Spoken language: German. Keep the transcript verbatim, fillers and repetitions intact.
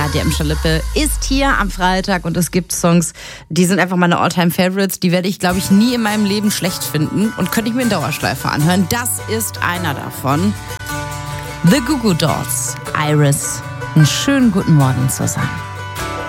der M. Schalippe ist hier am Freitag und es gibt Songs, die sind einfach meine All-Time-Favorites. Die werde ich, glaube ich, nie in meinem Leben schlecht finden und könnte ich mir in Dauerschleife anhören. Das ist einer davon. The Goo Goo Dolls, Iris. Einen schönen guten Morgen zusammen.